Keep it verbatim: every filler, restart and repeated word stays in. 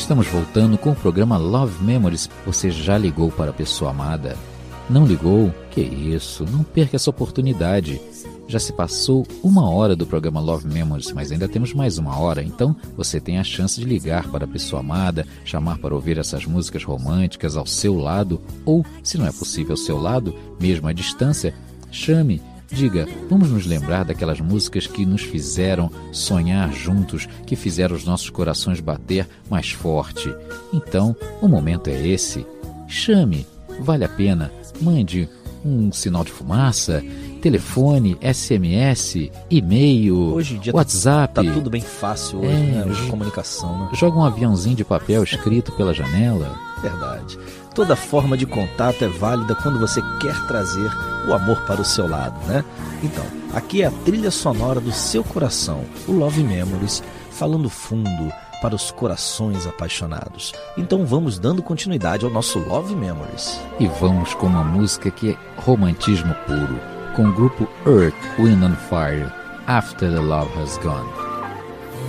Estamos voltando com o programa Love Memories. Você já ligou para a pessoa amada? Não ligou? Que isso, não perca essa oportunidade. Já se passou uma hora do programa Love Memories, mas ainda temos mais uma hora, então você tem a chance de ligar para a pessoa amada, chamar para ouvir essas músicas românticas ao seu lado, ou, se não é possível ao seu lado, mesmo à distância, chame. Diga, vamos nos lembrar daquelas músicas que nos fizeram sonhar juntos, que fizeram os nossos corações bater mais forte. Então, o momento é esse. Chame, vale a pena. Mande um sinal de fumaça, telefone, S M S, e-mail, hoje em dia WhatsApp. Tá, tá tudo bem fácil hoje, é, né? Hoje, comunicação, né? Joga um aviãozinho de papel escrito pela janela. Verdade. Toda forma de contato é válida quando você quer trazer o amor para o seu lado, né? Então, aqui é a trilha sonora do seu coração, o Love Memories, falando fundo para os corações apaixonados. Então vamos dando continuidade ao nosso Love Memories. E vamos com uma música que é romantismo puro, com o grupo Earth, Wind and Fire, After the Love Has Gone.